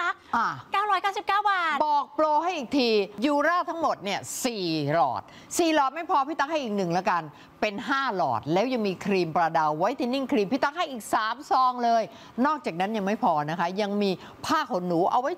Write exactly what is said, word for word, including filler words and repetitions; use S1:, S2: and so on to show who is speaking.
S1: อ่า
S2: เก้าร้อยเก้าสิบเก้า บาท
S1: บอกโปรให้อีกทียูราทั้งหมดเนี่ยสี่หลอดสี่หลอดไม่พอพี่ตั๊กให้อีกหนึ่งแล้วกันเป็นห้าหลอดแล้วยังมีครีมประดาวไวท์เทนนิ่งครีมพี่ตั๊กให้อีกสามซองเลยนอกจากนั้นยังไม่พอนะคะยังมีผ้าขนหนูเอาไว้